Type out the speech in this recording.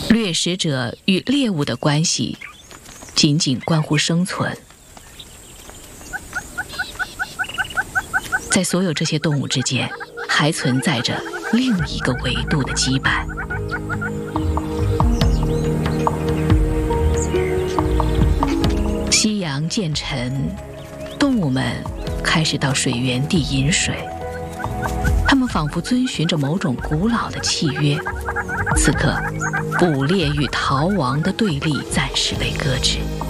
掠食者与猎物的关系仅仅关乎生存。在所有这些动物之间，还存在着另一个维度的羁绊。夕阳渐沉，动物们开始到水源地饮水。它们仿佛遵循着某种古老的契约，此刻捕猎与逃亡的对立暂时被搁置。